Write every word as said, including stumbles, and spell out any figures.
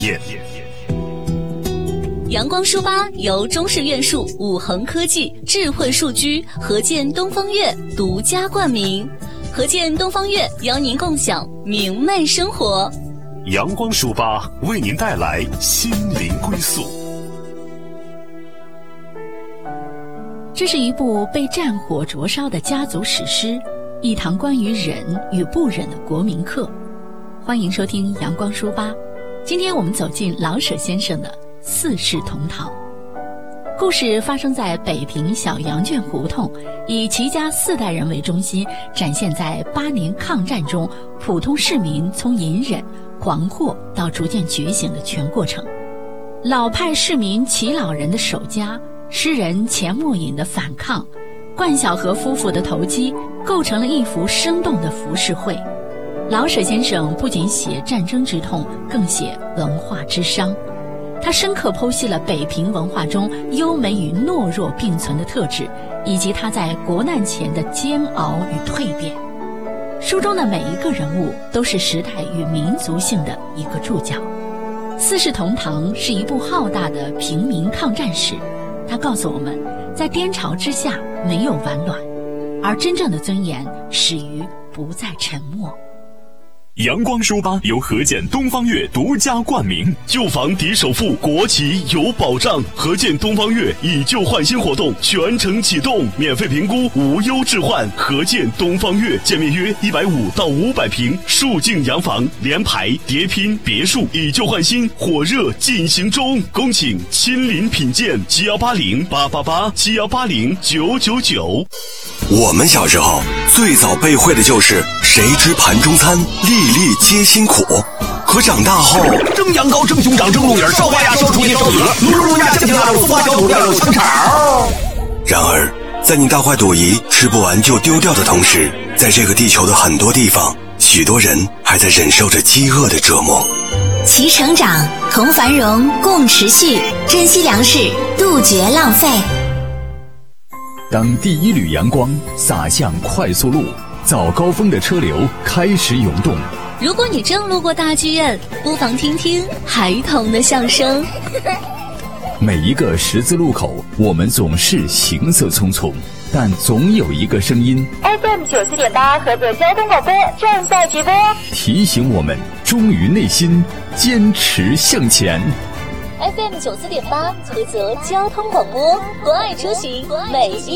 阳光书吧由中视院术、五恒科技、智慧数居、合建东方悦独家冠名。合建东方悦邀您共享明媚生活。 阳光书吧为您带来心灵归宿。 这是一部被战火灼烧的家族史诗，一堂关于忍与不忍的国民课。欢迎收听阳光书吧，今天我们走进老舍先生的四世同堂。故事发生在北平小羊圈胡同，以齐家四代人为中心，展现在八年抗战中普通市民从隐忍、惶惑到逐渐觉醒的全过程。老派市民齐老人的守家，诗人钱默隐的反抗，冠晓荷夫妇的投机，构成了一幅生动的浮世绘。老舍先生不仅写战争之痛，更写文化之伤。他深刻剖析了北平文化中优美与懦弱并存的特质，以及他在国难前的煎熬与蜕变。书中的每一个人物都是时代与民族性的一个注脚。四世同堂是一部浩大的平民抗战史，它告诉我们，在颠巢之下没有完卵，而真正的尊严始于不再沉默。 阳光书吧由合建东方悦独家冠名，旧房抵首付，国企有保障。合建东方悦以旧换新活动全程启动，免费评估，无忧置换。合建东方悦建面约一百五到五百平，数境洋房，联排、叠拼、别墅，以旧换新，火热进行中。恭请亲临品鉴，七幺八零八八八七幺八零九九九。 我们小时候最早背会的就是谁知盘中餐，粒粒皆辛苦。可长大后， 蒸羊羔、蒸熊掌、蒸鹿眼、烧花鸭、烧雏鸡、烧子鹅、卤肉卤鸭、酱酱腊肉、丝花椒、卤料肉、香肠。 然而在你大快朵颐吃不完就丢掉的同时，在这个地球的很多地方，许多人还在忍受着饥饿的折磨。 齐成长，同繁荣，共持续，珍惜粮食，杜绝浪费。 当第一缕阳光洒向快速路，早高峰的车流开始涌动。 如果你正路过大剧院，不妨听听孩童的笑声。 每一个十字路口，我们总是行色匆匆，但总有一个声音 F M 九四点八合作交通广播正在直播， 提醒我们忠于内心，坚持向前。 F M 九四点八合作交通广播，关爱出行，每一